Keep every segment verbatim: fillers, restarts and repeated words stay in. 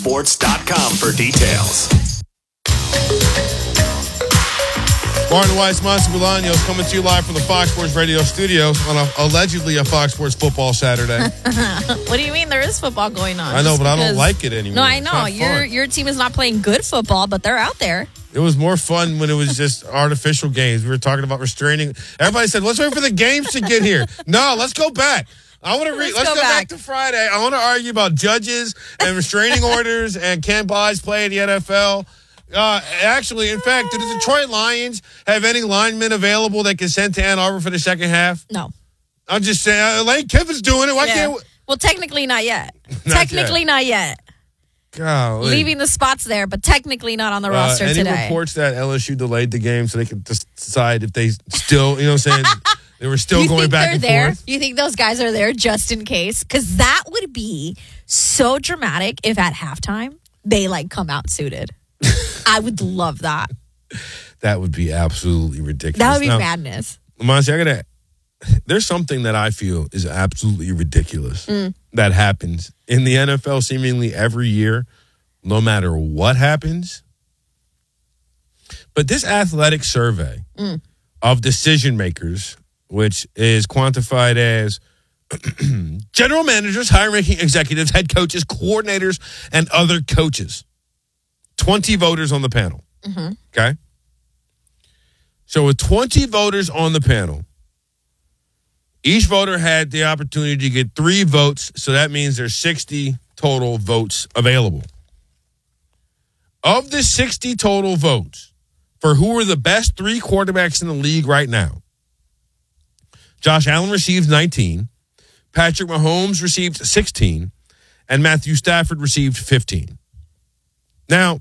Sports dot com for details. Martin Weiss, Monty Bolaños coming to you live from the Fox Sports Radio studios on a, allegedly a Fox Sports football Saturday. What do you mean there is football going on? I know, Just but because... I don't like it anymore. No, I know. Your your team is not playing good football, but they're out there. It was more fun when it was just artificial games. We were talking about restraining. Everybody said, let's wait for the games to get here. No, let's go back. I want to read. Let's, let's go, go back. back to Friday. I want to argue about judges and restraining orders and can Buys play in the N F L. Uh, actually, in fact, do the Detroit Lions have any linemen available that can send to Ann Arbor for the second half? No. I'm just saying, uh, Lane Kiffin's doing it. Why yeah. can't we? Well, technically not yet. not technically yet. not yet. Golly. Leaving the spots there, but technically not on the uh, roster any today. Any reports that L S U delayed the game so they could decide if they still, you know what I'm saying, they were still you going think back they're and there? forth? You think those guys are there just in case? Because that would be so dramatic if at halftime they, like, come out suited. I would love that. That would be absolutely ridiculous. That would be now, madness. Monty, I gotta. There's something that I feel is absolutely ridiculous mm. that happens in the N F L seemingly every year, no matter what happens. But this athletic survey mm. of decision makers, which is quantified as general managers, high-ranking executives, head coaches, coordinators, and other coaches. twenty voters on the panel. Mm-hmm. Okay? So with twenty voters on the panel, each voter had the opportunity to get three votes, so that means there's sixty total votes available. Of the sixty total votes for who are the best three quarterbacks in the league right now, Josh Allen received nineteen, Patrick Mahomes received sixteen, and Matthew Stafford received fifteen. Now,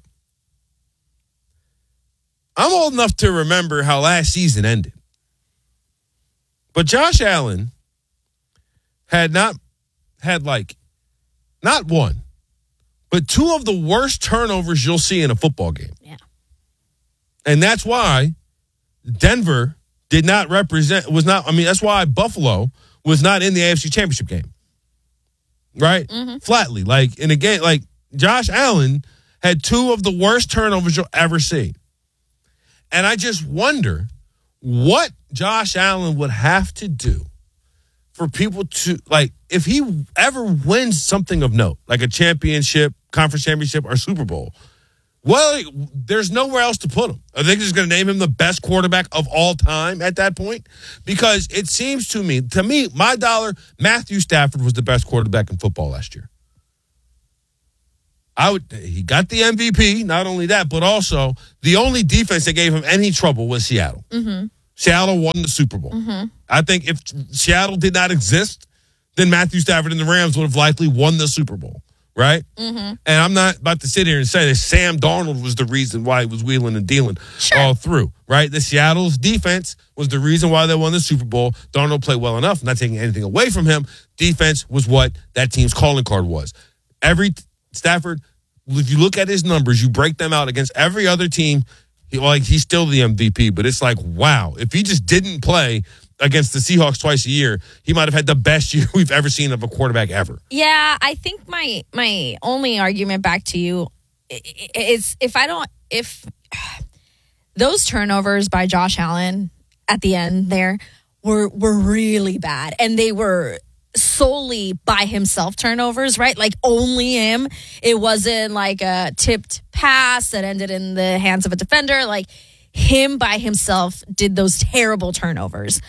I'm old enough to remember how last season ended. But Josh Allen had not had like not one, but two of the worst turnovers you'll see in a football game. Yeah. And that's why Denver did not represent was not I mean that's why Buffalo was not in the A F C Championship game. Right? Mm-hmm. Flatly. Like in a game like Josh Allen had two of the worst turnovers you'll ever see. And I just wonder what Josh Allen would have to do for people to, like, if he ever wins something of note, like a championship, conference championship, or Super Bowl, well, there's nowhere else to put him. Are they just going to name him the best quarterback of all time at that point? Because it seems to me, to me, my dollar, Matthew Stafford was the best quarterback in football last year. I would. He got the M V P, not only that, but also the only defense that gave him any trouble was Seattle. Mm-hmm. Seattle won the Super Bowl. Mm-hmm. I think if Seattle did not exist, then Matthew Stafford and the Rams would have likely won the Super Bowl, right? Mm-hmm. And I'm not about to sit here and say that Sam Darnold was the reason why he was wheeling and dealing sure. all through, right? The Seattle's defense was the reason why they won the Super Bowl. Darnold played well enough, not taking anything away from him. Defense was what that team's calling card was. Every Stafford, if you look at his numbers, you break them out against every other team, he, like he's still the M V P. But it's like, wow, if he just didn't play against the Seahawks twice a year, he might have had the best year we've ever seen of a quarterback ever. Yeah, I think my my only argument back to you is if I don't if those turnovers by Josh Allen at the end there were were really bad, and they were solely by himself turnovers, right? Like only him. It wasn't like a tipped pass that ended in the hands of a defender. Like him by himself did those terrible turnovers.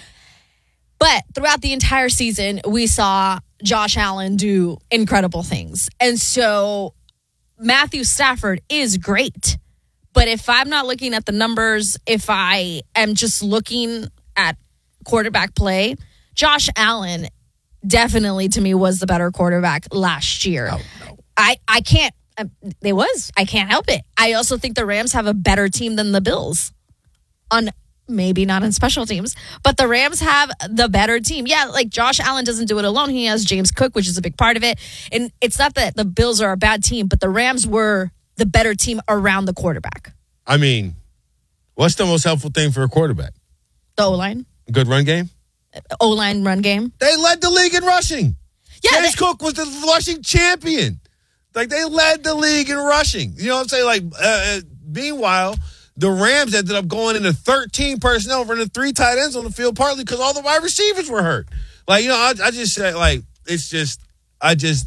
But throughout the entire season, we saw Josh Allen do incredible things. And so Matthew Stafford is great. But if I'm not looking at the numbers, if I am just looking at quarterback play, Josh Allen definitely, to me, was the better quarterback last year. Oh, no. I, I can't, uh, it was. I can't help it. I also think the Rams have a better team than the Bills. On maybe not in special teams, but the Rams have the better team. Yeah, like Josh Allen doesn't do it alone. He has James Cook, which is a big part of it. And it's not that the Bills are a bad team, but the Rams were the better team around the quarterback. I mean, what's the most helpful thing for a quarterback? The O-line. A good run game? O-line run game. They led the league in rushing. Yeah, James they, Cook was the rushing champion. Like, they led the league in rushing. You know what I'm saying? Like, uh, meanwhile, the Rams ended up going into thirteen personnel for the three tight ends on the field, partly because all the wide receivers were hurt. Like, you know, I, I just say, like, it's just, I just,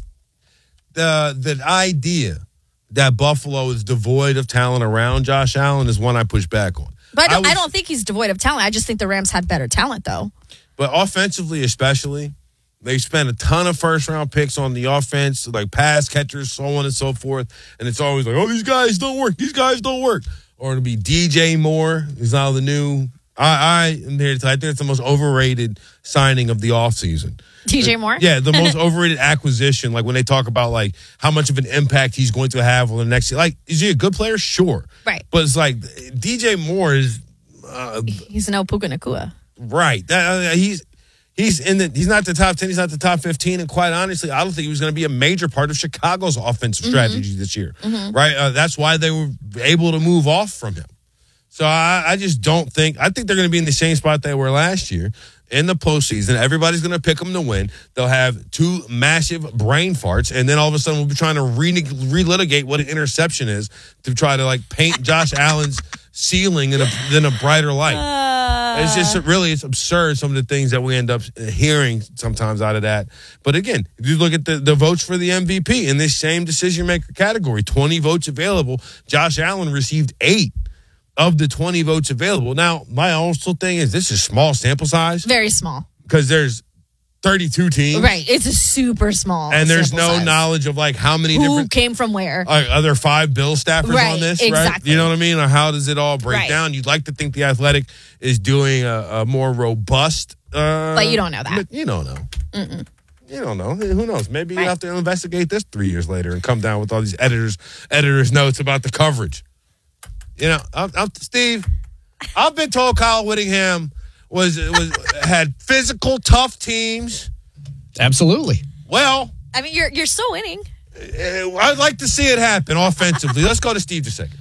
the the idea that Buffalo is devoid of talent around Josh Allen is one I push back on. But I don't, I, was, I don't think he's devoid of talent. I just think the Rams had better talent, though. But offensively, especially, they spent a ton of first-round picks on the offense, like pass catchers, so on and so forth. And it's always like, oh, these guys don't work. These guys don't work. Or it'll be D J Moore, who's now the new I, I am here to tell you, I think it's the most overrated signing of the offseason. D J Moore? Yeah, the most overrated acquisition. Like when they talk about like how much of an impact he's going to have on the next year. Like, is he a good player? Sure. Right. But it's like D J Moore is uh, he's no Puka Nakua. Right. That, uh, he's he's in the he's not the top ten, he's not the top fifteen, and quite honestly, I don't think he was going to be a major part of Chicago's offensive strategy mm-hmm. this year. Mm-hmm. Right? Uh, that's why they were able to move off from him. So I, I just don't think – I think they're going to be in the same spot they were last year in the postseason. Everybody's going to pick them to win. They'll have two massive brain farts, and then all of a sudden we'll be trying to re- relitigate what an interception is to try to, like, paint Josh Allen's ceiling in a, in a brighter light. Uh, it's just really – it's absurd, some of the things that we end up hearing sometimes out of that. But, again, if you look at the, the votes for the M V P in this same decision-maker category, twenty votes available, Josh Allen received eight of the twenty votes available. Now, my also thing is this is small sample size. Very small. Because there's thirty-two teams. Right. It's a super small And there's no size. knowledge of like how many Who different... came from where. Are, are there five Bill staffers right, on this, exactly. right? You know what I mean? Or how does it all break right. down? You'd like to think the Athletic is doing a, a more robust... Uh, but you don't know that. You don't know. Mm-mm. You don't know. Who knows? Maybe right. you have to investigate this three years later and come down with all these editors editors' notes about the coverage. You know, I'm, I'm, Steve... I've been told Kyle Whittingham was was had physical, tough teams. Absolutely. Well, I mean, you're you're still winning. I'd like to see it happen offensively. Let's go to Steve just a second.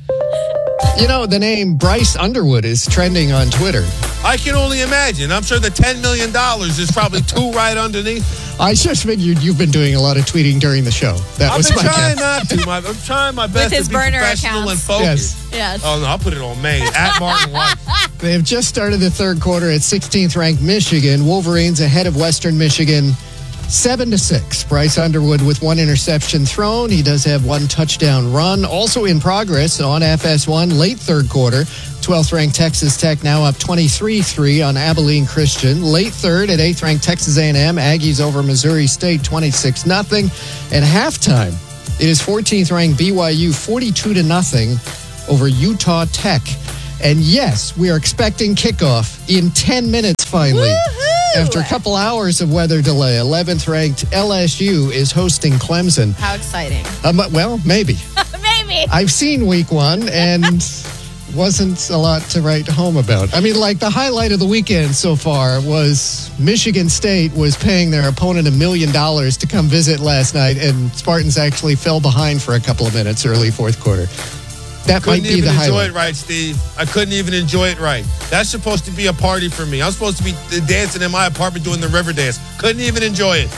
You know, the name Bryce Underwood is trending on Twitter. I can only imagine. I'm sure the ten million dollars is probably two right underneath. I just figured you've been doing a lot of tweeting during the show. That I've was been my trying guess. not to. My, I'm trying my best With his to be burner professional accounts. and focused. Yes. yes. Oh, no, I'll put it on Maine. At Martin White. They have just started the third quarter at sixteenth ranked Michigan. Wolverines ahead of Western Michigan, seven to six. Bryce Underwood with one interception thrown. He does have one touchdown run. Also in progress on F S one, late third quarter. twelfth ranked Texas Tech now up twenty-three three on Abilene Christian. Late third at eighth ranked Texas A and M. Aggies over Missouri State twenty-six nothing. At halftime, it is fourteenth ranked B Y U forty-two to nothing over Utah Tech. And yes, we are expecting kickoff in ten minutes finally. Woo-hoo! After a couple hours of weather delay, eleventh ranked L S U is hosting Clemson. How exciting. Um, well, maybe. Maybe. I've seen week one and wasn't a lot to write home about. I mean, like the highlight of the weekend so far was Michigan State was paying their opponent a million dollars to come visit last night, and Spartans actually fell behind for a couple of minutes early fourth quarter. That Couldn't might be even the enjoy highlight. it right, Steve. I couldn't even enjoy it right. That's supposed to be a party for me. I'm supposed to be dancing in my apartment doing the river dance. Couldn't even enjoy it.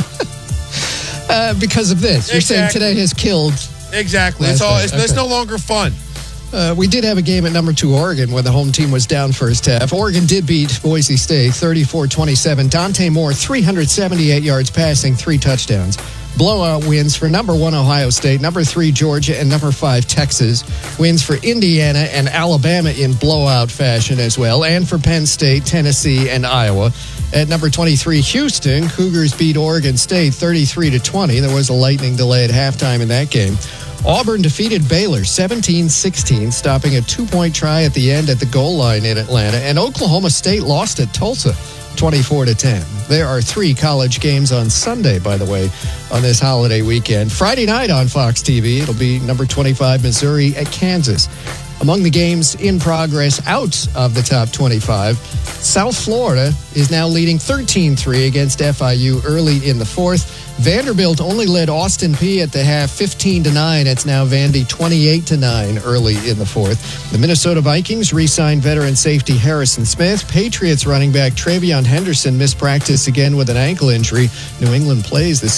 Uh, because of this. You're Exactly. saying today has killed. Exactly. Last It's all. night. It's, it's Okay. no longer fun. Uh, we did have a game at number two, Oregon, where the home team was down first half. Oregon did beat Boise State thirty-four twenty-seven. Dante Moore, three hundred seventy-eight yards passing, three touchdowns. Blowout wins for number one, Ohio State, number three, Georgia, and number five, Texas. Wins for Indiana and Alabama in blowout fashion as well, and for Penn State, Tennessee, and Iowa. At number twenty-three, Houston, Cougars beat Oregon State thirty-three to twenty. There was a lightning delay at halftime in that game. Auburn defeated Baylor seventeen sixteen, stopping a two-point try at the end at the goal line in Atlanta. And Oklahoma State lost at Tulsa twenty-four to ten. There are three college games on Sunday, by the way, on this holiday weekend. Friday night on Fox T V, it'll be number twenty-five, Missouri at Kansas. Among the games in progress out of the top twenty-five, South Florida is now leading thirteen three against F I U early in the fourth. Vanderbilt only led Austin Peay at the half fifteen to nine. It's now Vandy twenty-eight to nine early in the fourth. The Minnesota Vikings re-signed veteran safety Harrison Smith. Patriots running back Travion Henderson missed practice again with an ankle injury. New England plays the season opener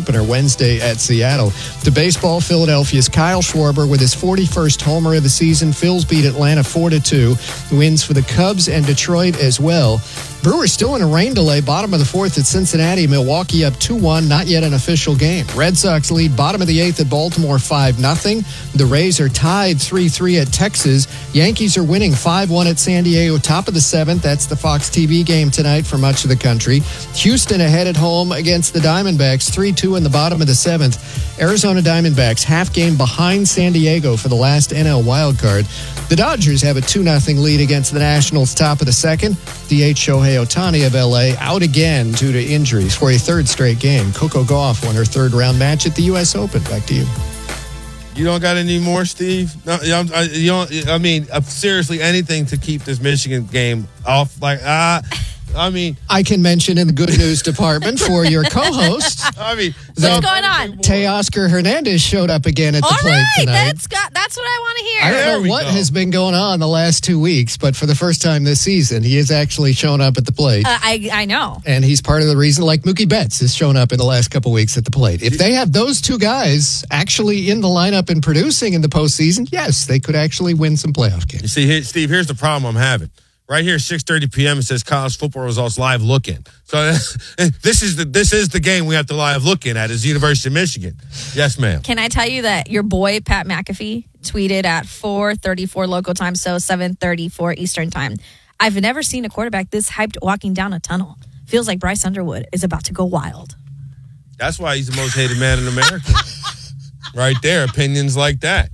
opener Wednesday at Seattle. To baseball, Philadelphia's Kyle Schwarber with his forty-first homer of the season. Phils beat Atlanta four to two. Wins for the Cubs and Detroit as well. Brewers still in a rain delay. Bottom of the fourth at Cincinnati. Milwaukee up two one. Not yet an official game. Red Sox lead bottom of the eighth at Baltimore five nothing. The Rays are tied three three at Texas. Yankees are winning five one at San Diego. Top of the seventh. That's the Fox T V game tonight for much of the country. Houston ahead at home against the Diamondbacks three two in the bottom of the seventh. Arizona Diamondbacks half game behind San Diego for the last N L wildcard. The Dodgers have a two nothing lead against the Nationals top of the second. D H Shohei Ohtani of L A out again due to injuries for a third straight game. Coco Gauff won her third round match at the U S Open. Back to you. You don't got any more, Steve? No, I, you don't, I mean, uh, seriously, anything to keep this Michigan game off. Like, ah, uh, I mean, I can mention in the good news department for your co-host. I mean, what's going on? Teoscar Hernandez showed up again at the All plate right, tonight. that's got that's what I want to hear. I There don't we know what go. has been going on the last two weeks, but for the first time this season, he has actually shown up at the plate. Uh, I I know. And he's part of the reason, like Mookie Betts has shown up in the last couple weeks at the plate. If they have those two guys actually in the lineup and producing in the postseason, yes, they could actually win some playoff You games. see, here, Steve, here's the problem I'm having. Right here, six thirty p.m. It says college football results live look-in. So this is the this is the game we have to live look in at is University of Michigan. Yes, ma'am. Can I tell you that your boy Pat McAfee tweeted at four thirty-four local time, so seven thirty-four Eastern time. I've never seen a quarterback this hyped walking down a tunnel. Feels like Bryce Underwood is about to go wild. That's why he's the most hated man in America. Right there, opinions like that.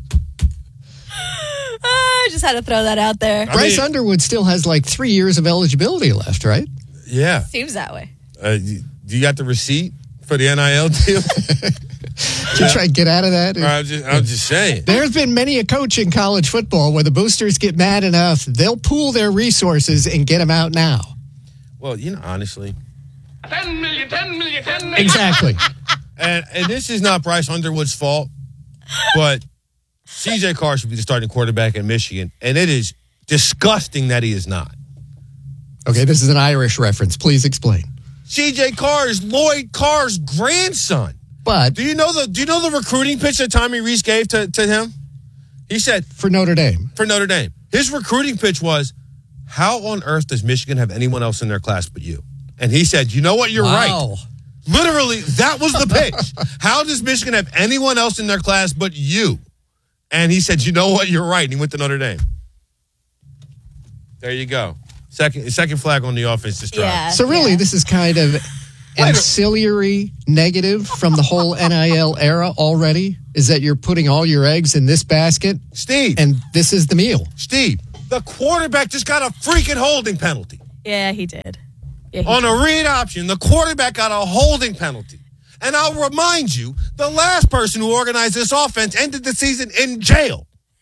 I just had to throw that out there. I Bryce mean- Underwood still has like three years of eligibility left, right? Yeah. Seems that way. Uh, you, you got the receipt for the N I L deal? Did you try to get out of that? I'm just, I'm just saying. There's been many a coach in college football where the boosters get mad enough, they'll pool their resources and get them out now. Well, you know, honestly. ten million, ten million, ten million. Exactly. And, and this is not Bryce Underwood's fault, but C J Carr should be the starting quarterback at Michigan, and it is disgusting that he is not. Okay, this is an Irish reference. Please explain. C J Carr is Lloyd Carr's grandson. But Do you know the Do you know the recruiting pitch that Tommy Rees gave to, to him? He said for Notre Dame, for Notre Dame, his recruiting pitch was, "How on earth does Michigan have anyone else in their class but you?" And he said, "You know what? You're Wow. right." Literally, that was the pitch. How does Michigan have anyone else in their class but you? And he said, "You know what? You're right." And he went to Notre Dame. There you go. Second second flag on the offensive drive. Yeah. So really, this is kind of ancillary negative from the whole N I L era already, is that you're putting all your eggs in this basket, Steve, and this is the meal. Steve, the quarterback just got a freaking holding penalty. Yeah, he did. Yeah, he On did. a read option, the quarterback got a holding penalty. And I'll remind you, the last person who organized this offense ended the season in jail.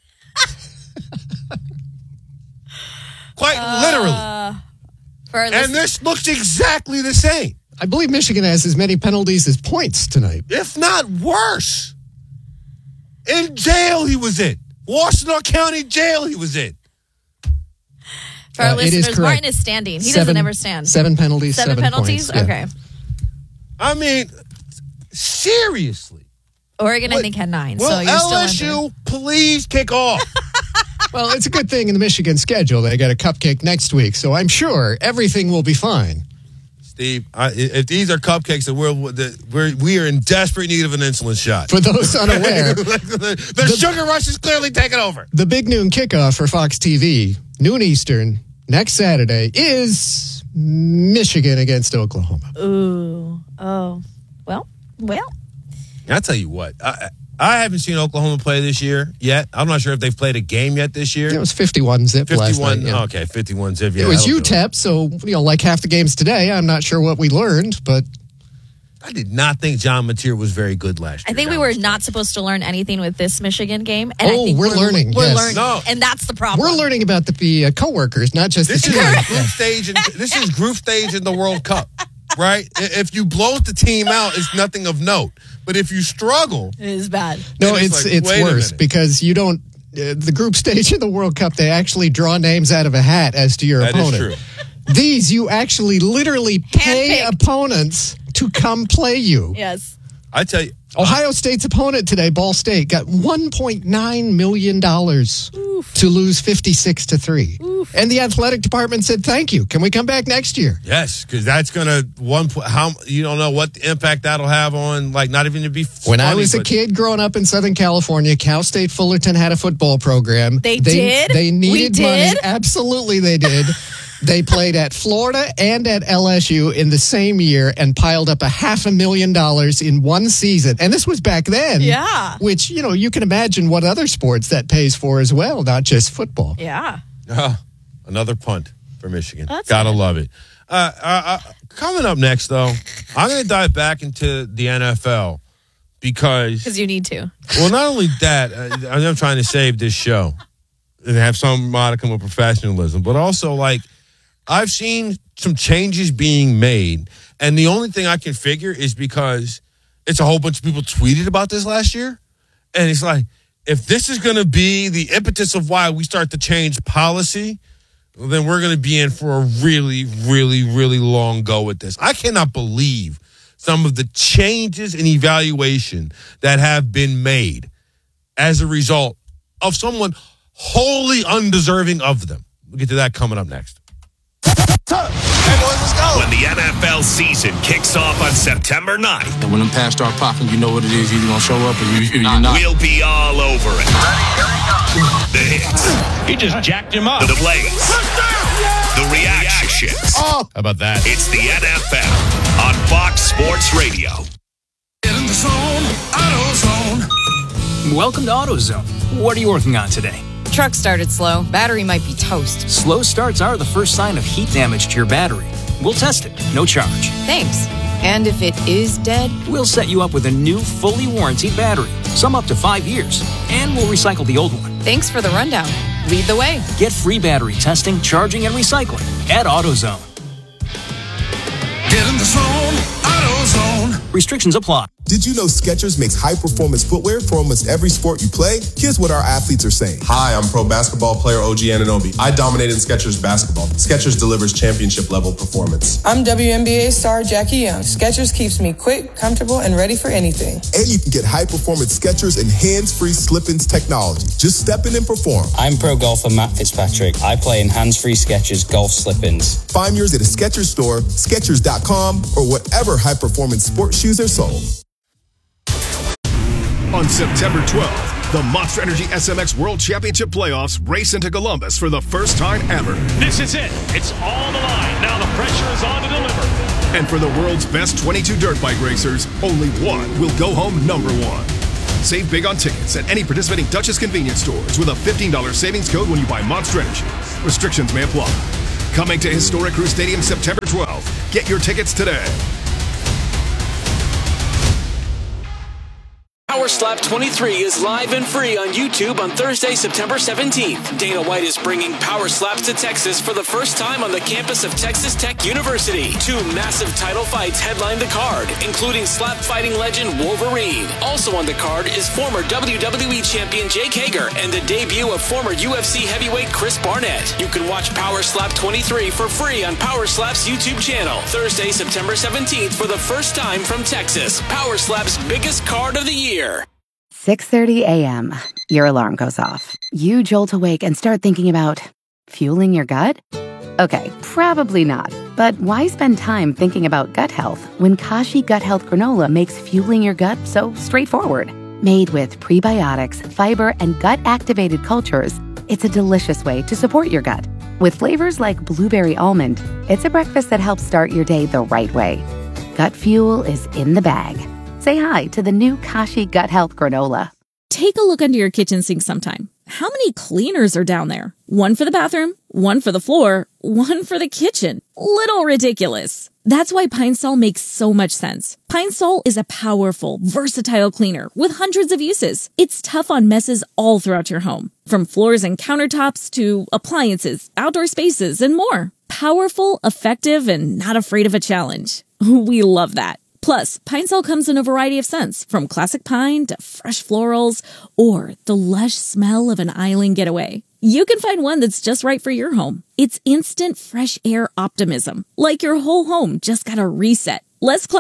Quite literally. For our And listeners- this looks exactly the same, I believe Michigan has as many penalties as points tonight. if not worse. In jail he was in. Washtenaw County Jail he was in. For our Uh, it is listeners, correct. Martin is standing. He doesn't ever stand. Seven penalties, Seven seven, penalties? points. Yeah. Okay. I mean, seriously. Oregon, I Will- think, had nine. Will so you're L S still in U please kick off? Well, it's a good thing in the Michigan schedule. They got a cupcake next week, so I'm sure everything will be fine. Steve, I, if these are cupcakes, that we're, that we're we are in desperate need of an insulin shot. For those unaware, the, the sugar rush is clearly taking over. the big noon kickoff for Fox T V, noon Eastern, next Saturday, is Michigan against Oklahoma. there. Ooh. Oh. Well, well. I'll tell you what, I, I haven't seen Oklahoma play this year yet. I'm not sure if they've played a game yet this year. It was fifty-one zip last fifty-one, night. yeah. okay, fifty-one zip. Yeah, It was that'll do U T E P, so, you know, like half the games today, I'm not sure what we learned, but I did not think John Mateer was very good last I year. think we That were was- not supposed to learn anything with this Michigan game. And I Oh, think we're learning, We're yes. learning. No. And that's the problem. we're learning about the, the uh, coworkers, not just This the is team. a group stage. In, this is group stage in the World Cup, right? I- If you blow the team out, it's nothing of note. But if you struggle, It is bad. No, Then it's it's it's, like, wait a worse minute. because you don't. Uh, the group stage of the World Cup, they actually draw names out of a hat as to your that is opponent. true. These, you actually literally pay Handpicked. opponents to come play you. Yes. I tell you, Ohio State's opponent today, Ball State, got one point nine million dollars to lose fifty-six to three. And the athletic department said, thank you. Can we come back next year? yes, because that's gonna one. po- How you don't know what the impact that'll have on, like, not even to be. When I funny, was a but- kid growing up in Southern California, Cal State Fullerton had a football program. They did? They We needed money. did? Absolutely, they did. They played at Florida and at L S U in the same year and piled up a half a million dollars in one season. And this was back then. Yeah. Which, you know, you can imagine what other sports that pays for as well, not just football. Yeah. Ah, another punt for Michigan. That's Gotta good. love it. Uh, uh, uh, coming up next, though, I'm going to dive back into the N F L because, Because you need to. well, not only that, uh, I'm trying to save this show and have some modicum of professionalism, but also, like, I've seen some changes being made, and the only thing I can figure is because it's a whole bunch of people tweeted about this last year, and it's like, if this is going to be the impetus of why we start to change policy, well, then we're going to be in for a really, really, really long go with this. I cannot believe some of the changes in evaluation that have been made as a result of someone wholly undeserving of them. We'll get to that coming up next. When the N F L season kicks off on September ninth, And when them pads start popping, you know what it is. You're going to show up or you, you're not. we'll be all over it. The hits, He just jacked him up. the plays, the reactions. How about that? It's the N F L on Fox Sports Radio. Welcome to AutoZone. What are you working on today? Truck started slow. Battery might be toast. Slow starts are the first sign of heat damage to your battery. We'll test it, no charge. Thanks. And if it is dead, We'll set you up with a new, fully warranted battery, some up to five years, and we'll recycle the old one. thanks for the rundown. Lead the way. Get free battery testing, charging, and recycling at AutoZone. Get in the zone, AutoZone. Restrictions apply. Did you know Skechers makes high-performance footwear for almost every sport you play? Here's what our athletes are saying. Hi, I'm pro basketball player O G Anunoby. I dominated in Skechers basketball. Skechers delivers championship-level performance. I'm W N B A star Jackie Young. Skechers keeps me quick, comfortable, and ready for anything. And you can get high-performance Skechers and hands-free slip-ins technology. Just step in and perform. I'm pro golfer Matt Fitzpatrick. I play in hands-free Skechers golf slip-ins. Find yours at a Skechers store, Skechers dot com, or whatever high-performance sports shoes are sold. On September twelfth, the Monster Energy S M X World Championship Playoffs race into Columbus for the first time ever. This is it. It's all on the line. Now the pressure is on to deliver. And for the world's best twenty-two dirt bike racers, only one will go home number one. Save big on tickets at any participating Duchess convenience stores with a fifteen dollars savings code when you buy Monster Energy. Restrictions may apply. Coming to historic Crew Stadium September twelfth. Get your tickets today. Power Slap twenty-three is live and free on YouTube on Thursday, September seventeenth. Dana White is bringing Power Slaps to Texas for the first time on the campus of Texas Tech University. Two massive title fights headline the card, including slap fighting legend Wolverine. Also on the card is former W W E champion Jake Hager and the debut of former U F C heavyweight Chris Barnett. You can watch Power Slap twenty-three for free on Power Slap's YouTube channel. Thursday, September seventeenth for the first time from Texas. Power Slap's biggest card of the year. six thirty a.m. Your alarm goes off. You jolt awake and start thinking about fueling your gut? Okay, probably not. But why spend time thinking about gut health when Kashi Gut Health Granola makes fueling your gut so straightforward? Made with prebiotics, fiber, and gut-activated cultures, it's a delicious way to support your gut. With flavors like blueberry almond, it's a breakfast that helps start your day the right way. Gut fuel is in the bag. Say hi to the new Kashi Gut Health Granola. Take a look under your kitchen sink sometime. How many cleaners are down there? One for the bathroom, one for the floor, one for the kitchen. Little ridiculous. That's why Pine Sol makes so much sense. Pine Sol is a powerful, versatile cleaner with hundreds of uses. It's tough on messes all throughout your home, from floors and countertops to appliances, outdoor spaces, and more. Powerful, effective, and not afraid of a challenge. We love that. Plus, Pine Sol comes in a variety of scents, from classic pine to fresh florals or the lush smell of an island getaway. You can find one that's just right for your home. It's instant fresh air optimism, like your whole home just got a reset. Less clutter,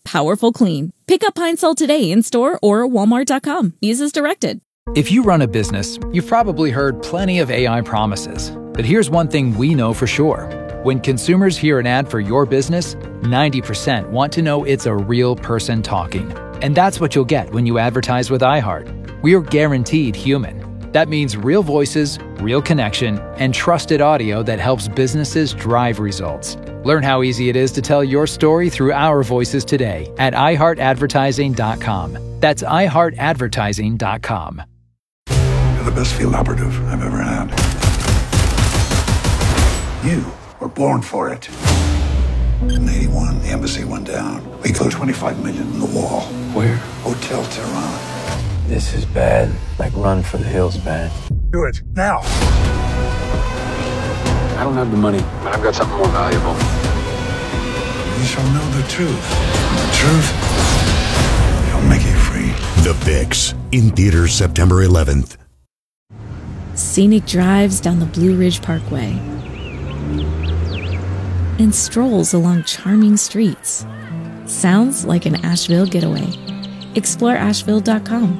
Powerful clean. Pick up Pine Sol today in store or walmart dot com. Use as directed. If you run a business, you've probably heard plenty of A I promises. But here's one thing we know for sure. When consumers hear an ad for your business, ninety percent want to know it's a real person talking. And that's what you'll get when you advertise with iHeart. We're guaranteed human. That means real voices, real connection, and trusted audio that helps businesses drive results. Learn how easy it is to tell your story through our voices today at i heart advertising dot com. That's i heart advertising dot com. You're the best field operative I've ever had. You were born for it. In eighty-one, the embassy went down. We put twenty-five million in the wall. Where? Hotel Tehran. This is bad. Like run for the hills bad. Do it, now. I don't have the money, but I've got something more valuable. You shall know the truth. And the truth shall make you free. The Fix, in theaters September eleventh. Scenic drives down the Blue Ridge Parkway and strolls along charming streets. Sounds like an Asheville getaway. Explore asheville dot com.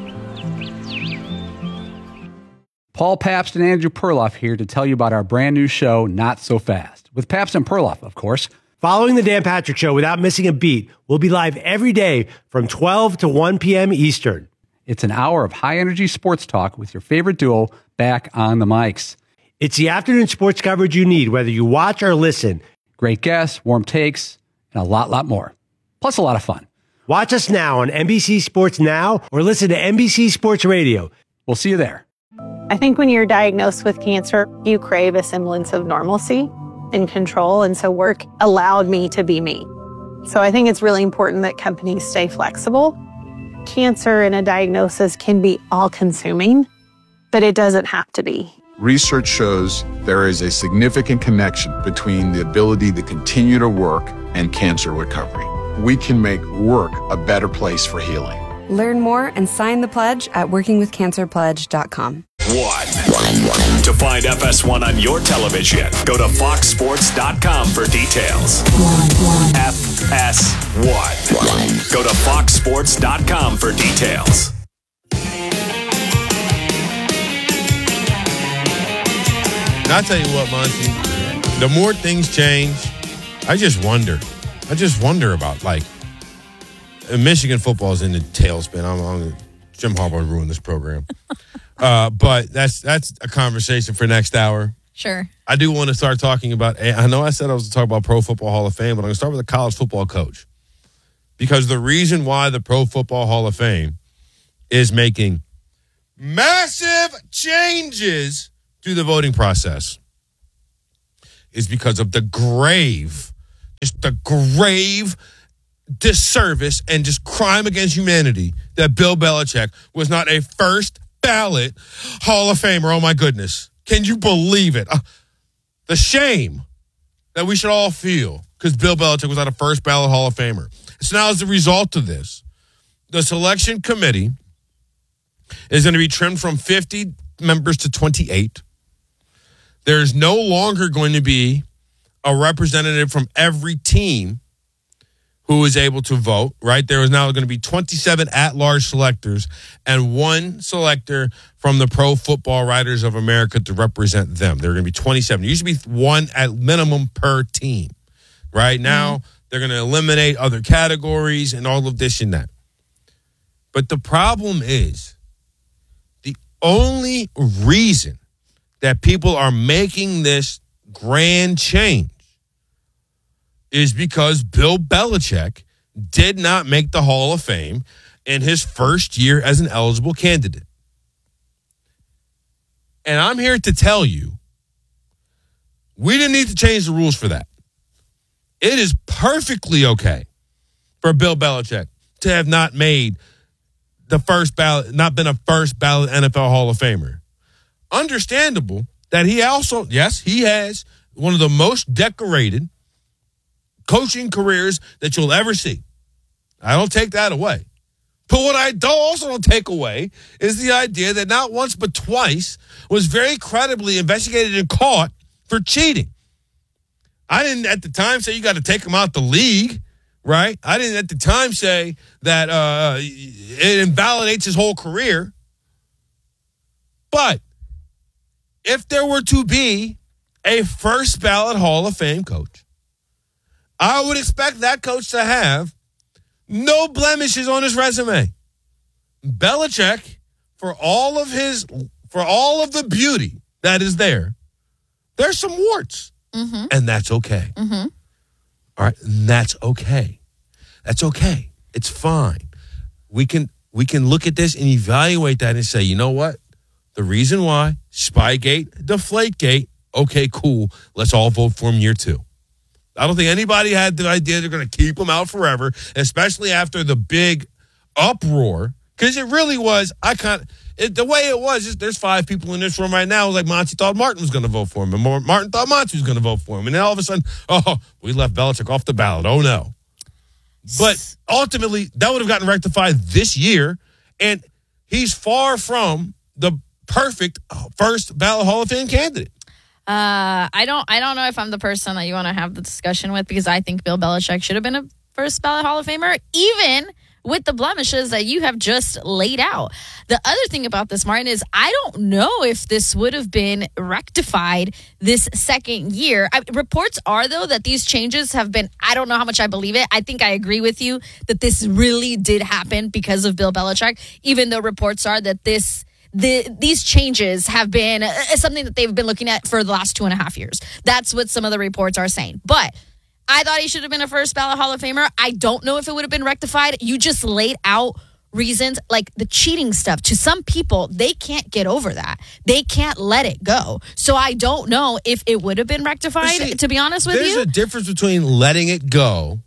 Paul Pabst and Andrew Perloff here to tell you about our brand new show, Not So Fast, with Pabst and Perloff, of course. Following the Dan Patrick Show without missing a beat, we'll be live every day from twelve to one p.m. Eastern. It's an hour of high-energy sports talk with your favorite duo back on the mics. It's the afternoon sports coverage you need, whether you watch or listen. Great guests, warm takes, and a lot, lot more. Plus a lot of fun. Watch us now on N B C Sports Now or listen to N B C Sports Radio. We'll see you there. I think when you're diagnosed with cancer, you crave a semblance of normalcy and control. And so work allowed me to be me. So I think it's really important that companies stay flexible. Cancer and a diagnosis can be all-consuming, but it doesn't have to be. Research shows there is a significant connection between the ability to continue to work and cancer recovery. We can make work a better place for healing. Learn more and sign the pledge at working with cancer pledge dot com. One. To find F S one on your television, go to fox sports dot com for details. F S one. Go to fox sports dot com for details. And I'll tell you what, Monty, the more things change, I just wonder. I just wonder about, like, Michigan football is in the tailspin. I'm on Jim Harbaugh ruined this program. uh, but that's that's a conversation for next hour. Sure. I do want to start talking about, I know I said I was going to talk about Pro Football Hall of Fame, but I'm going to start with a college football coach. Because the reason why the Pro Football Hall of Fame is making massive changes to the voting process is because of the grave, just the grave disservice and just crime against humanity that Bill Belichick was not a first ballot Hall of Famer. Oh, my goodness. Can you believe it? Uh, the shame that we should all feel because Bill Belichick was not a first ballot Hall of Famer. So now as a result of this, the selection committee is going to be trimmed from fifty members to twenty-eight. There's no longer going to be a representative from every team who is able to vote, right? There is now going to be twenty-seven at-large selectors and one selector from the Pro Football Writers of America to represent them. There are going to be twenty-seven. There used to be one at minimum per team. Right now, mm-hmm. they're going to eliminate other categories and all of this and that. But the problem is the only reason that people are making this grand change is because Bill Belichick did not make the Hall of Fame in his first year as an eligible candidate. And I'm here to tell you, we didn't need to change the rules for that. It is perfectly okay for Bill Belichick to have not made the first ballot, not been a first ballot N F L Hall of Famer. Understandable that he also, yes, he has one of the most decorated coaching careers that you'll ever see. I don't take that away. But what I don't, also don't take away is the idea that not once but twice was very credibly investigated and caught for cheating. I didn't at the time say you got to take him out the league, right? I didn't at the time say that uh, it invalidates his whole career. But if there were to be a first ballot Hall of Fame coach, I would expect that coach to have no blemishes on his resume. Belichick, for all of his, for all of the beauty that is there, there's some warts, mm-hmm. and that's okay. Mm-hmm. All right, and that's okay. That's okay. It's fine. We can we can look at this and evaluate that and say, you know what? The reason why, Spygate, Deflategate, okay, cool. Let's all vote for him year two. I don't think anybody had the idea they're going to keep him out forever, especially after the big uproar. Because it really was, I kind of, it, the way it was, is there's five people in this room right now. It was like Monty thought Martin was going to vote for him, and Martin thought Monty was going to vote for him. And then all of a sudden, oh, we left Belichick off the ballot. Oh, no. But ultimately, that would have gotten rectified this year, and he's far from the perfect first ballot Hall of Fame candidate. Uh, I don't. I don't know if I'm the person that you want to have the discussion with, because I think Bill Belichick should have been a first ballot Hall of Famer, even with the blemishes that you have just laid out. The other thing about this, Martin, is I don't know if this would have been rectified this second year. I, reports are, though, that these changes have been, I don't know how much I believe it. I think I agree with you that this really did happen because of Bill Belichick, even though reports are that this The, these changes have been uh, something that they've been looking at for the last two and a half years. That's what some of the reports are saying. But I thought he should have been a first ballot Hall of Famer. I don't know if it would have been rectified. You just laid out reasons, like the cheating stuff. To some people, they can't get over that. They can't let it go. So I don't know if it would have been rectified, see, to be honest with there's you. There's a difference between letting it go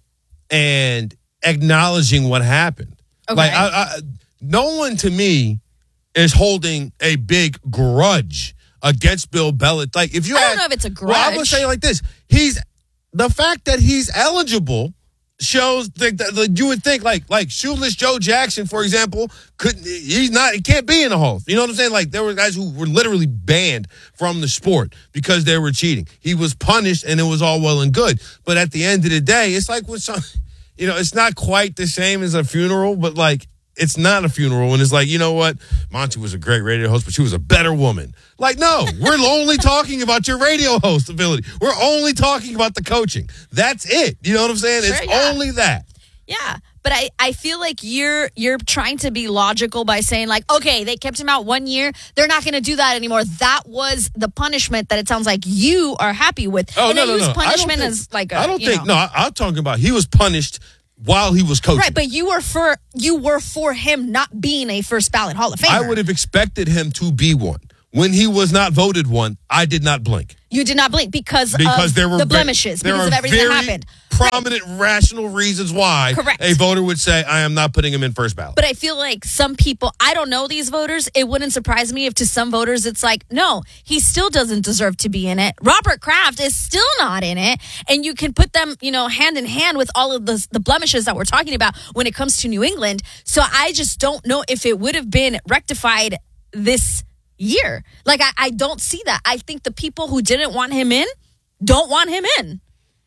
and acknowledging what happened. Okay. Like, I, I, no one to me is holding a big grudge against Bill Belichick. Like, if you I had, don't know if it's a grudge. Well, I'm going to say it like this. He's, the fact that he's eligible shows that, that, that you would think, like, like Shoeless Joe Jackson, for example, couldn't, he's not, he can't be in the Hall. You know what I'm saying? Like, there were guys who were literally banned from the sport because they were cheating. He was punished, and it was all well and good. But at the end of the day, it's like with some, you know, it's not quite the same as a funeral, but like, it's not a funeral, and it's like, you know what? Monty was a great radio host, but she was a better woman. Like, no, we're only talking about your radio host ability. We're only talking about the coaching. That's it. You know what I'm saying? Sure, it's yeah. only that. Yeah, but I, I feel like you're you're trying to be logical by saying, like, okay, they kept him out one year. They're not going to do that anymore. That was the punishment that it sounds like you are happy with. Oh, and no, they no, use no. punishment I don't as think, like a, I don't you think, know. no, I, I'm talking about he was punished while he was coaching. Right, but you were for you were for him not being a first ballot Hall of Famer. I would have expected him to be one. When he was not voted one, I did not blink. You did not blink because, because of there were the ve- blemishes, there because are of everything very that happened. Prominent, right. rational reasons why Correct. a voter would say, I am not putting him in first ballot. But I feel like some people, I don't know these voters. It wouldn't surprise me if to some voters it's like, no, he still doesn't deserve to be in it. Robert Kraft is still not in it. And you can put them, you know, hand in hand with all of the, the blemishes that we're talking about when it comes to New England. So I just don't know if it would have been rectified this year. Like, I, I don't see that. I think the people who didn't want him in don't want him in.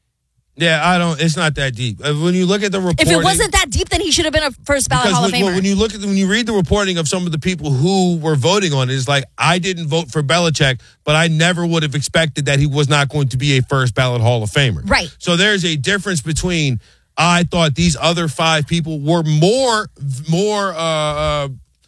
Yeah, I don't. It's not that deep. Uh, When you look at the reporting, If it wasn't that deep, then he should have been a first ballot because Hall of when, Famer. when you look at the, when you read the reporting of some of the people who were voting on it, it's like, I didn't vote for Belichick, but I never would have expected that he was not going to be a first ballot Hall of Famer. Right. So there's a difference between, I thought these other five people were more more uh, uh,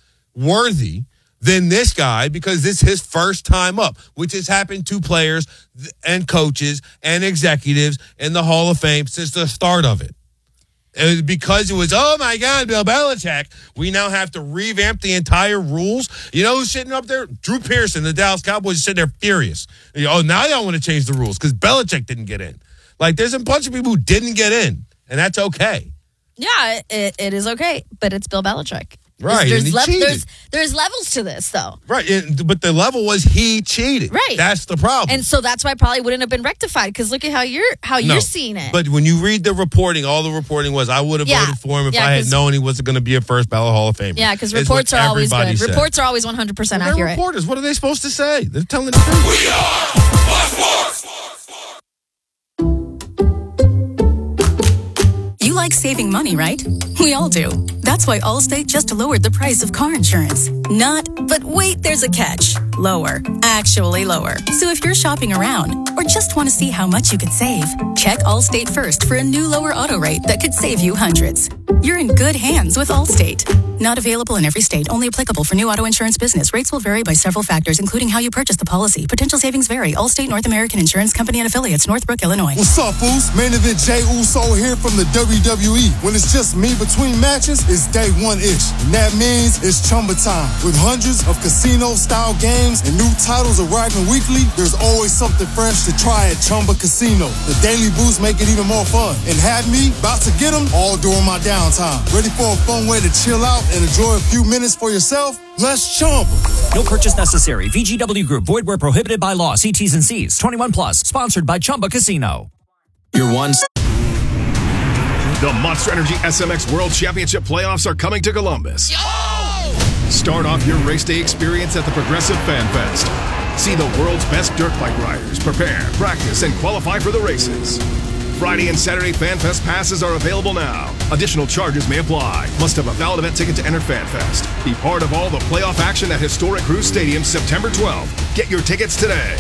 worthy than this guy, because this is his first time up, which has happened to players and coaches and executives in the Hall of Fame since the start of it. It was because it was, oh my God, Bill Belichick, we now have to revamp the entire rules. You know who's sitting up there? Drew Pearson, the Dallas Cowboys, is sitting there furious. You know, oh, now y'all want to change the rules because Belichick didn't get in. Like, there's a bunch of people who didn't get in, and that's okay. Yeah, it, it is okay, but it's Bill Belichick. Right, There's, and he lev- cheated. there's there's levels to this, though. Right, and, but the level was he cheated. Right, that's the problem. And so that's why it probably wouldn't have been rectified, because look at how you're how No, you're seeing it. But when you read the reporting, all the reporting was, I would have Yeah. voted for him if Yeah, I had 'cause- known he wasn't going to be a first ballot Hall of Famer. yeah, because is reports what are always everybody good. said. Reports are always one hundred percent Well, they're accurate. reporters. What are they supposed to say? They're telling the truth. We are You like saving money, right? We all do. That's why Allstate just lowered the price of car insurance. Not, but wait, there's a catch. Lower. Actually lower. So if you're shopping around or just want to see how much you could save, check Allstate first for a new lower auto rate that could save you hundreds. You're in good hands with Allstate. Not available in every state. Only applicable for new auto insurance business. Rates will vary by several factors, including how you purchase the policy. Potential savings vary. Allstate North American Insurance Company and Affiliates, Northbrook, Illinois. What's up, fools? Main event Jey Uso here from the W W E. When it's just me between matches, it's day one-ish. And that means it's Chumba time. With hundreds of casino-style games and new titles arriving weekly, there's always something fresh to try at Chumba Casino. The daily boosts make it even more fun. And have me about to get them all during my downtime. Ready for a fun way to chill out and enjoy a few minutes for yourself? Let's Chumba. No purchase necessary. V G W Group. Void where prohibited by law. See T's and C's. twenty-one plus. Sponsored by Chumba Casino. Your one. The Monster Energy S M X World Championship playoffs are coming to Columbus. Start off your race day experience at the Progressive Fan Fest. See the world's best dirt bike riders prepare, practice, and qualify for the races. Friday and Saturday Fan Fest passes are available now. Additional charges may apply. Must have a valid event ticket to enter Fan Fest. Be part of all the playoff action at Historic Cruise Stadium September twelfth. Get your tickets today.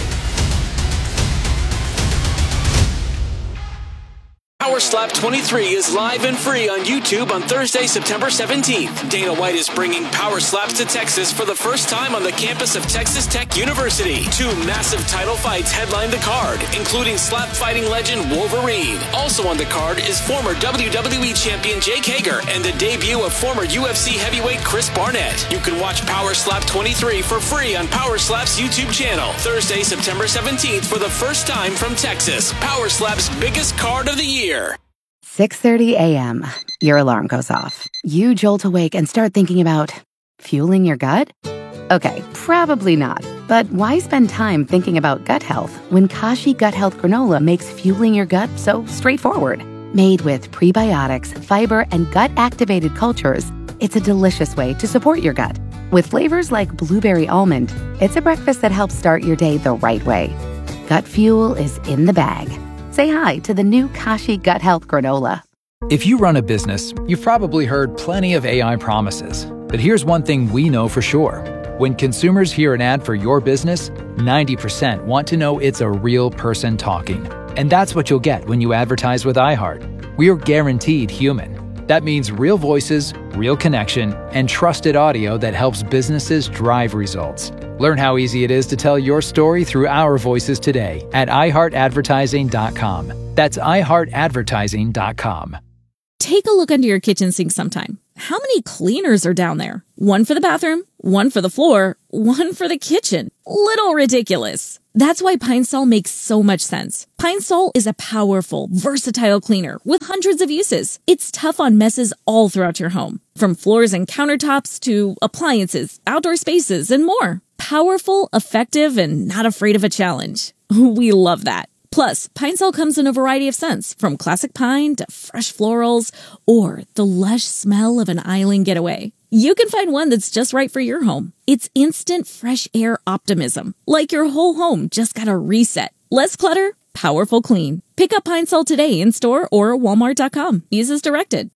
Power Slap twenty-three is live and free on YouTube on Thursday, September seventeenth. Dana White is bringing Power Slaps to Texas for the first time on the campus of Texas Tech University. Two massive title fights headline the card, including slap fighting legend Wolverine. Also on the card is former W W E champion Jake Hager and the debut of former U F C heavyweight Chris Barnett. You can watch Power Slap twenty-three for free on Power Slap's YouTube channel. Thursday, September seventeenth for the first time from Texas. Power Slap's biggest card of the year. six thirty a.m. Your alarm goes off. You jolt awake and start thinking about fueling your gut? Okay, probably not. But why spend time thinking about gut health when Kashi Gut Health Granola makes fueling your gut so straightforward? Made with prebiotics, fiber, and gut-activated cultures, it's a delicious way to support your gut. With flavors like blueberry almond, it's a breakfast that helps start your day the right way. Gut fuel is in the bag. Say hi to the new Kashi Gut Health Granola. If you run a business, you've probably heard plenty of A I promises. But here's one thing we know for sure. When consumers hear an ad for your business, ninety percent want to know it's a real person talking. And that's what you'll get when you advertise with iHeart. We're guaranteed human. That means real voices, real connection, and trusted audio that helps businesses drive results. Learn how easy it is to tell your story through our voices today at i heart advertising dot com. That's i heart advertising dot com. Take a look under your kitchen sink sometime. How many cleaners are down there? One for the bathroom, one for the floor, one for the kitchen. Little ridiculous. That's why Pine Sol makes so much sense. Pine Sol is a powerful, versatile cleaner with hundreds of uses. It's tough on messes all throughout your home, from floors and countertops to appliances, outdoor spaces, and more. Powerful, effective, and not afraid of a challenge. We love that. Plus, Pine Sol comes in a variety of scents, from classic pine to fresh florals or the lush smell of an island getaway. You can find one that's just right for your home. It's instant fresh air optimism, like your whole home just got a reset. Less clutter, powerful clean. Pick up Pine Sol today in store or walmart dot com. Use as directed.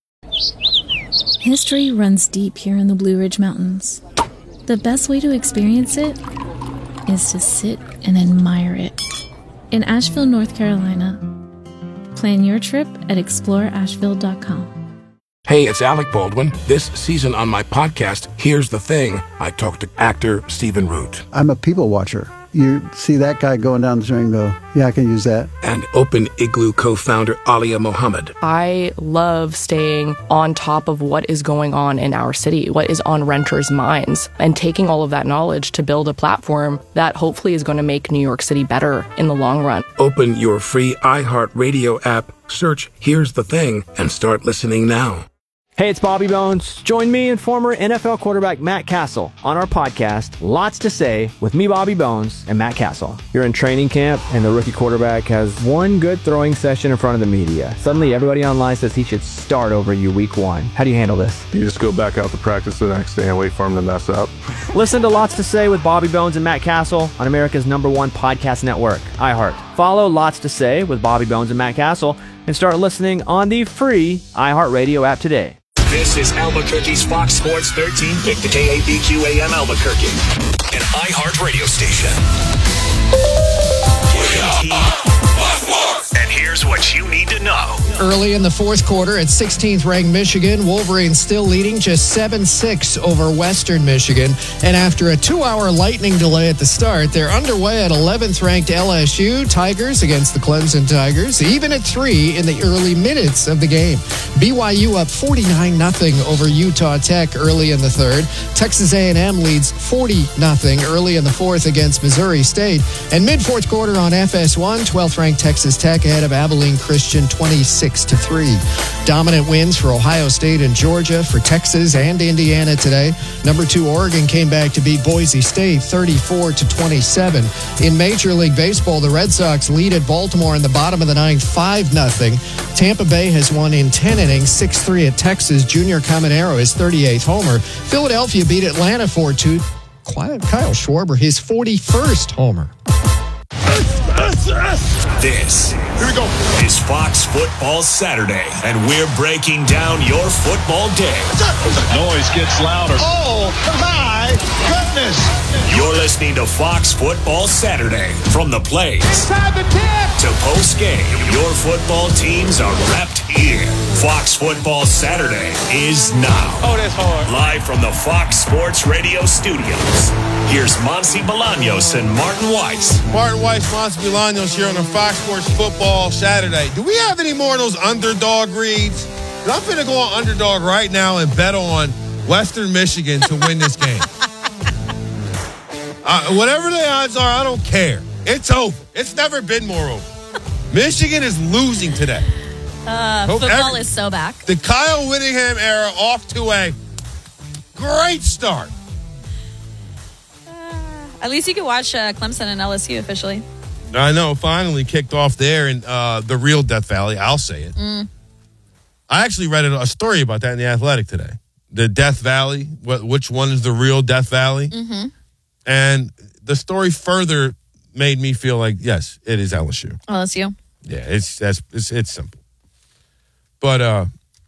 History runs deep here in the Blue Ridge Mountains. The best way to experience it is to sit and admire it. In Asheville, North Carolina. Plan your trip at explore asheville dot com. Hey, it's Alec Baldwin. This season on my podcast, Here's the Thing, I talk to actor Stephen Root. I'm a people watcher. You see that guy going down the street and go, yeah, I can use that. And Open Igloo co-founder Alia Mohammed. I love staying on top of what is going on in our city, what is on renters' minds, and taking all of that knowledge to build a platform that hopefully is going to make New York City better in the long run. Open your free iHeartRadio app, search Here's the Thing, and start listening now. Hey, it's Bobby Bones. Join me and former N F L quarterback Matt Castle on our podcast, Lots to Say, with me, Bobby Bones, and Matt Castle. You're in training camp, and the rookie quarterback has one good throwing session in front of the media. Suddenly, everybody online says he should start over you week one. How do you handle this? You just go back out to practice the next day and wait for him to mess up. Listen to Lots to Say with Bobby Bones and Matt Castle on America's number one podcast network, iHeart. Follow Lots to Say with Bobby Bones and Matt Castle and start listening on the free iHeartRadio app today. This is Albuquerque's Fox Sports thirteen pick, the K A B Q A M Albuquerque, an iHeart radio station. And here's what you need to know. Early in the fourth quarter at sixteenth ranked Michigan, Wolverines still leading just seven six over Western Michigan. And after a two-hour lightning delay at the start, they're underway at eleventh ranked L S U. Tigers against the Clemson Tigers, even at three in the early minutes of the game. B Y U up forty-nine nothing over Utah Tech early in the third. Texas A and M leads forty nothing early in the fourth against Missouri State. And mid-fourth quarter on F S one, twelfth ranked Texas Tech ahead of Abilene Christian twenty-six to three. Dominant wins for Ohio State and Georgia, for Texas and Indiana today. Number two Oregon came back to beat Boise State thirty-four to twenty-seven. In Major League Baseball, the Red Sox lead at Baltimore in the bottom of the ninth five nothing. Tampa Bay has won in ten innings, six three at Texas. Junior Caminero is thirty-eighth homer. Philadelphia beat Atlanta four two. Kyle Schwarber, his forty-first homer. This Here we go. is Fox Football Saturday, and we're breaking down your football day. Noise gets louder. Oh, my goodness. You're listening to Fox Football Saturday. From the plays Inside the tip to post-game, your football teams are wrapped in. Fox Football Saturday is now. Oh, that's hard. Live from the Fox Sports Radio studios. Here's Monsi Bolaños and Martin Weiss. Martin Weiss, Monsi Bolaños here on the Fox Sports Football Saturday. Do we have any more of those underdog reads? I'm going to go on underdog right now and bet on Western Michigan to win this game. uh, whatever the odds are, I don't care. It's over. It's never been more over. Michigan is losing today. Uh, Hope football every, is so back. The Kyle Whittingham era off to a great start. At least you can watch uh, Clemson and L S U officially. I know, finally kicked off there in uh, the real Death Valley. I'll say it. Mm. I actually read a story about that in The Athletic today. The Death Valley, wh- which one is the real Death Valley? Mm-hmm. And the story further made me feel like, yes, it is L S U. L S U. Yeah, it's that's it's, it's simple. But, uh,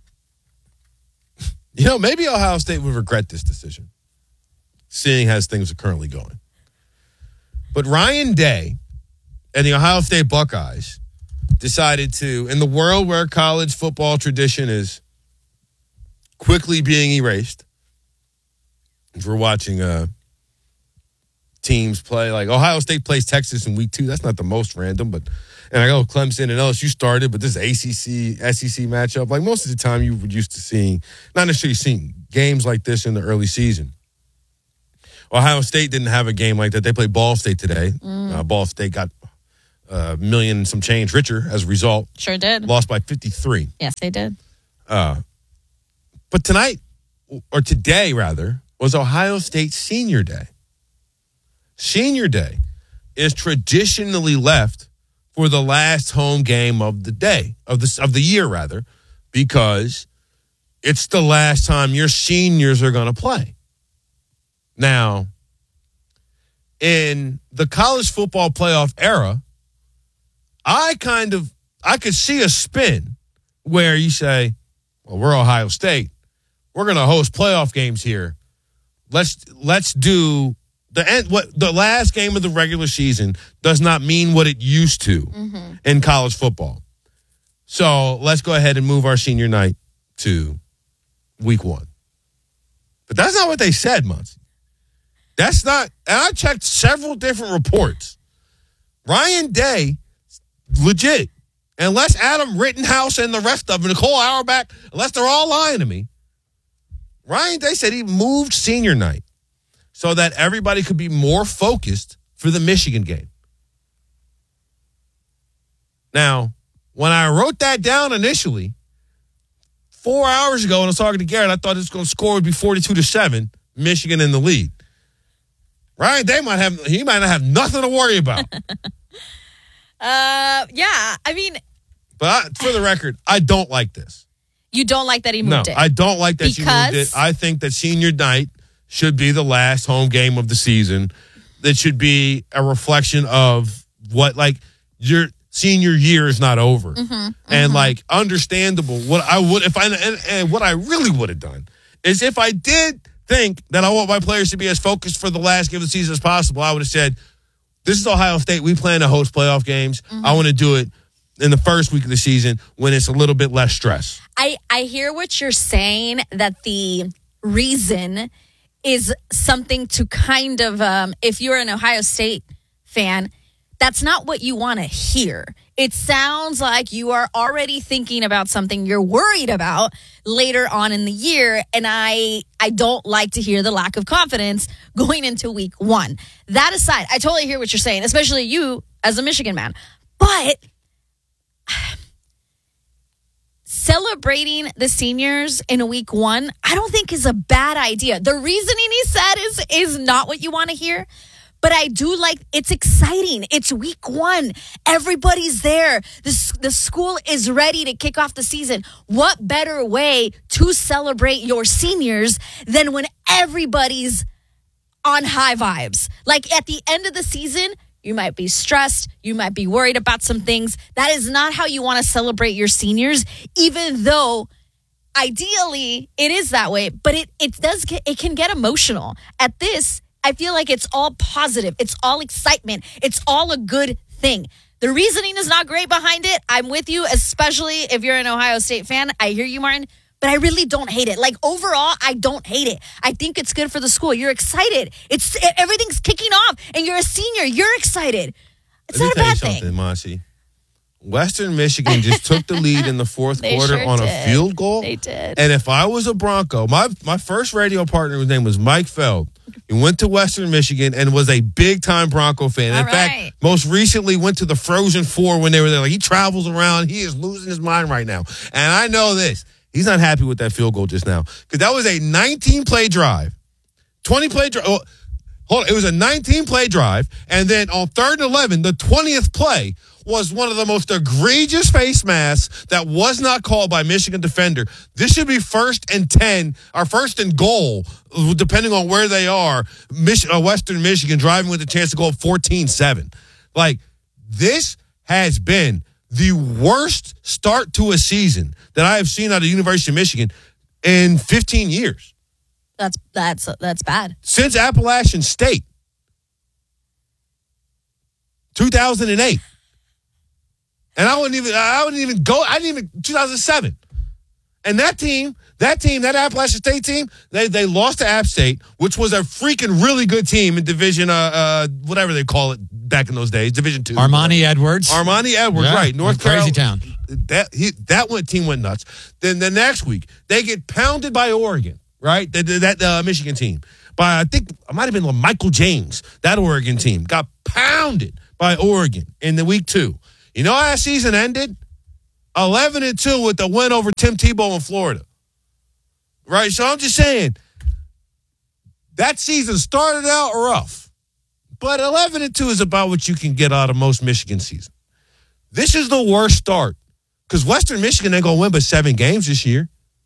you know, maybe Ohio State would regret this decision, seeing as things are currently going. But Ryan Day and the Ohio State Buckeyes decided to, in the world where college football tradition is quickly being erased, if we're watching uh, teams play, like Ohio State plays Texas in week two, that's not the most random, but, and I go Clemson and L S U started, but this is A C C, S E C matchup. Like most of the time you were used to seeing, not necessarily seeing games like this in the early season. Ohio State didn't have a game like that. They played Ball State today. Mm. Uh, Ball State got a million and some change richer as a result. Sure did. Lost by fifty-three. Yes, they did. Uh, but tonight, or today rather, was Ohio State Senior Day. Senior Day is traditionally left for the last home game of the day, of the, of the year rather, because it's the last time your seniors are going to play. Now, in the college football playoff era, I kind of, I could see a spin where you say, well, we're Ohio State. We're going to host playoff games here. Let's, let's do the end. What the last game of the regular season does not mean what it used to mm-hmm. in college football. So let's go ahead and move our senior night to week one. But that's not what they said, Muncie. That's not, and I checked several different reports. Ryan Day, legit, unless Adam Rittenhouse and the rest of them, Nicole Auerbach, unless they're all lying to me, Ryan Day said he moved senior night so that everybody could be more focused for the Michigan game. Now, when I wrote that down initially, four hours ago when I was talking to Garrett, I thought this was going to score would be forty-two to seven, Michigan in the lead. Ryan Day might have, he might not have nothing to worry about. uh, yeah, I mean. But I, for the record, I don't like this. You don't like that he moved no, it? I don't like that you moved it. I think that senior night should be the last home game of the season. That should be a reflection of what, like, you're, senior year is not over. Mm-hmm, mm-hmm. And like understandable. What I would if I and, and what I really would have done is if I did think that I want my players to be as focused for the last game of the season as possible, I would have said, this is Ohio State. We plan to host playoff games. Mm-hmm. I want to do it in the first week of the season when it's a little bit less stress. I, I hear what you're saying, that the reason is something to kind of, um, if you're an Ohio State fan, that's not what you want to hear. It sounds like you are already thinking about something you're worried about later on in the year, and I I don't like to hear the lack of confidence going into week one. That aside, I totally hear what you're saying, especially you as a Michigan man. But celebrating the seniors in week one, I don't think is a bad idea. The reasoning he said is is not what you want to hear. But I do like, it's exciting. It's week one. Everybody's there. The, the school is ready to kick off the season. What better way to celebrate your seniors than when everybody's on high vibes? Like at the end of the season, you might be stressed. You might be worried about some things. That is not how you want to celebrate your seniors, even though ideally it is that way. But it, it does get, it can get emotional. At this, I feel like it's all positive. It's all excitement. It's all a good thing. The reasoning is not great behind it. I'm with you, especially if you're an Ohio State fan. I hear you, Martin, but I really don't hate it. Like overall, I don't hate it. I think it's good for the school. You're excited. It's everything's kicking off, and you're a senior. You're excited. It's Let not me a bad tell you thing. something, Monty. Western Michigan just took the lead in the fourth They quarter sure on did. a field goal. They did. And if I was a Bronco, my my first radio partner, his name was Mike Feld. He went to Western Michigan and was a big-time Bronco fan. In All fact, right. most recently went to the Frozen Four when they were there. Like, he travels around. He is losing his mind right now. And I know this. He's not happy with that field goal just now because that was a nineteen-play drive, twenty-play drive. Oh, hold on. It was a nineteen-play drive, and then on third and eleven, the twentieth play was one of the most egregious face masks that was not called by Michigan defender. This should be first and ten, or first and goal, depending on where they are. Mich- uh, Western Michigan driving with a chance to go fourteen seven. Like, this has been the worst start to a season that I have seen out of the University of Michigan in fifteen years. That's that's that's bad. Since Appalachian State, two thousand eight. And I wouldn't even, I wouldn't even go, I didn't even, two thousand seven. And that team, that team, that Appalachian State team, they they lost to App State, which was a freaking really good team in Division, uh, uh whatever they call it back in those days, Division two. Armani Edwards. Armani Edwards, Yeah, right. North crazy Carolina. town. That, he, that went, team went nuts. Then the next week, they get pounded by Oregon, right? That, that uh, Michigan team. By, I think, it might have been Michael James, that Oregon team, got pounded by Oregon in the week two. You know how that season ended? eleven and two with the win over Tim Tebow in Florida. Right? So I'm just saying, that season started out rough. But eleven and two is about what you can get out of most Michigan season. This is the worst start. Because Western Michigan ain't going to win but seven games this year.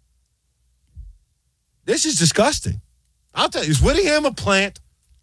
This is disgusting. I'll tell you, is Whittingham a plant?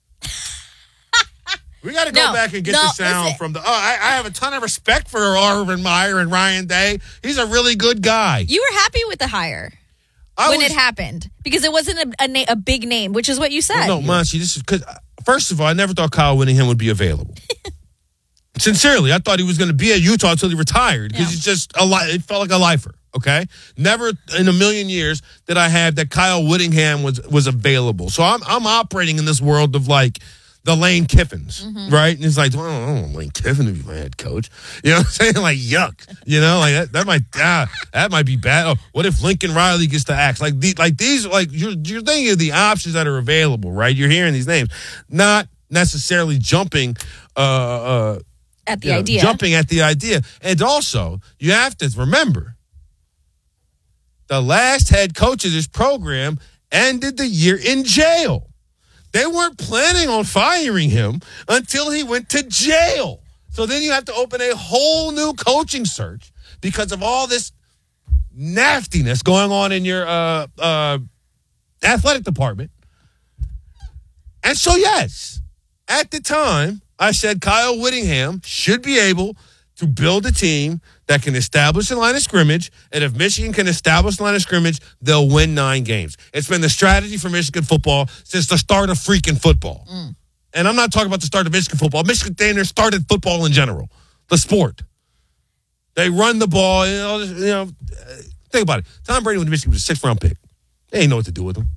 We got to go No, back and get no, the sound listen. from the. Oh, I, I have a ton of respect for Urban Meyer and Ryan Day. He's a really good guy. You were happy with the hire I when was- it happened because it wasn't a, a, na- a big name, which is what you said. No, Monty, this is because, first of all, I never thought Kyle Whittingham would be available. Sincerely, I thought he was going to be at Utah until he retired because he's just a li- it felt like a lifer. Okay, never in a million years did I have that Kyle Whittingham was was available. So I'm I'm operating in this world of like the Lane Kiffins, right? And it's like, well, I don't want Lane Kiffin to be my head coach. You know what I'm saying? Like, yuck. You know, like that, that might ah, that might be bad. Oh, what if Lincoln Riley gets to axe? Like the, like these, like you're you're thinking of the options that are available, right? You're hearing these names, not necessarily jumping. Uh, uh, At the you know, idea. jumping at the idea, and also you have to remember the last head coach of this program ended the year in jail. They weren't planning on firing him until he went to jail. So then you have to open a whole new coaching search because of all this nastiness going on in your uh, uh, athletic department. And so, yes, at the time, I said Kyle Whittingham should be able to build a team that can establish a line of scrimmage, and if Michigan can establish a line of scrimmage, they'll win nine games. It's been the strategy for Michigan football since the start of freaking football. Mm. And I'm not talking about the start of Michigan football. Michigan Standard started football in general, the sport. They run the ball. You know, you know think about it. Tom Brady went to Michigan was a sixth-round pick. They ain't know what to do with him.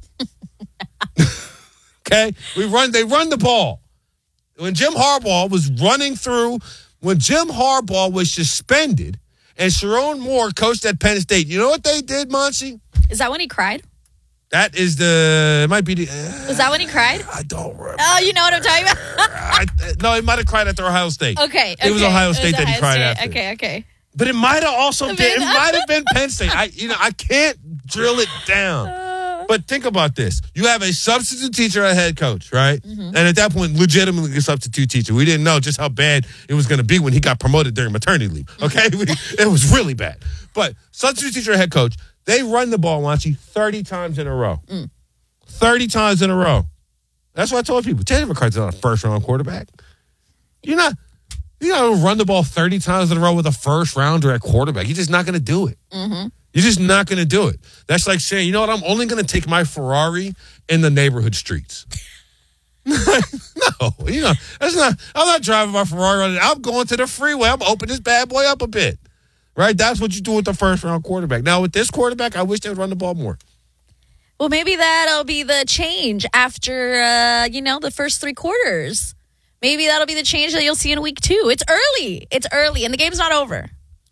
Okay? We run. They run the ball. When Jim Harbaugh was running through, when Jim Harbaugh was suspended and Sharon Moore coached at Penn State, you know what they did, Monty? Is that when he cried? That is the, it might be the. Uh, Was that when he cried? I don't remember. Oh, you know what I'm talking about? I, no, he might have cried after Ohio State. Okay. It okay. was Ohio State was that Ohio he cried State. after. Okay, okay. But it might have also I been, mean, it might have been Penn State. I, you know, I can't drill it down. But think about this. You have a substitute teacher, a head coach, right? Mm-hmm. And at that point, legitimately a substitute teacher. We didn't know just how bad it was going to be when he got promoted during maternity leave, okay? we, it was really bad. But substitute teacher, a head coach, they run the ball, Wanchi, thirty times in a row. Mm. thirty times in a row. That's what I told people. Jalen McCarthy's not a first-round quarterback. You're not, you're not going to run the ball thirty times in a row with a first-rounder at quarterback. You're just not going to do it. Mm-hmm. You're just not going to do it. That's like saying, you know what, I'm only going to take my Ferrari in the neighborhood streets. No, you know, that's not, I'm not driving my Ferrari. I'm going to the freeway. I'm opening this bad boy up a bit. Right? That's what you do with the first-round quarterback. Now, with this quarterback, I wish they would run the ball more. Well, maybe that'll be the change after, uh, you know, the first three quarters. Maybe that'll be the change that you'll see in week two. It's early. It's early, and the game's not over.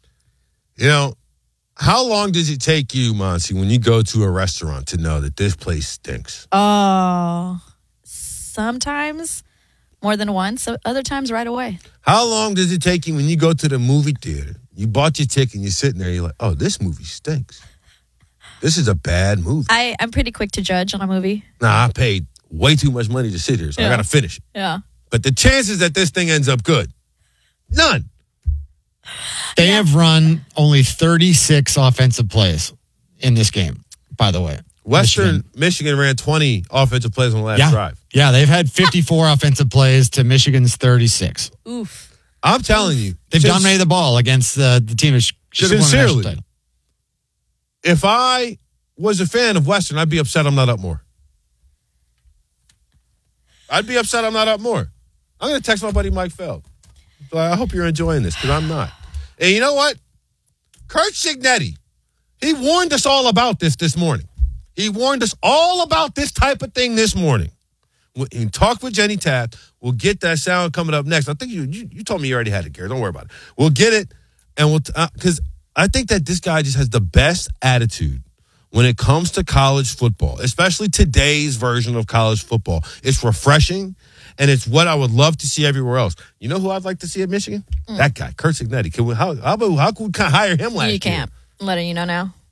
You know, how long does it take you, Monty, when you go to a restaurant to know that this place stinks? Oh, sometimes more than once. Other times right away. How long does it take you when you go to the movie theater? You bought your ticket and you're sitting there and you're like, oh, this movie stinks. This is a bad movie. I, I'm pretty quick to judge on a movie. Nah, I paid way too much money to sit here, so yeah. I got to finish it. Yeah. But the chances that this thing ends up good, none. They yeah. have run only thirty-six offensive plays in this game, by the way. Western Michigan, Michigan ran twenty offensive plays on the last yeah. drive. Yeah, they've had fifty-four offensive plays to Michigan's thirty-six. Oof. I'm telling you. They've since, dominated the ball against the, the team that should have won the national title. If I was a fan of Western, I'd be upset I'm not up more. I'd be upset I'm not up more. I'm going to text my buddy Mike Feld. I hope you're enjoying this, because I'm not. And you know what? Kurt Cignetti, he warned us all about this this morning. He warned us all about this type of thing this morning. We talked with Jenny Taft. We'll get that sound coming up next. I think you you, you told me you already had it, Gary. Don't worry about it. We'll get it, and we'll because uh, I think that this guy just has the best attitude when it comes to college football, especially today's version of college football. It's refreshing, and it's what I would love to see everywhere else. You know who I'd like to see at Michigan? Mm. That guy, Kurt Cignetti. Can we, how, how, about, how can we hire him last year? You can't. I'm letting you know now.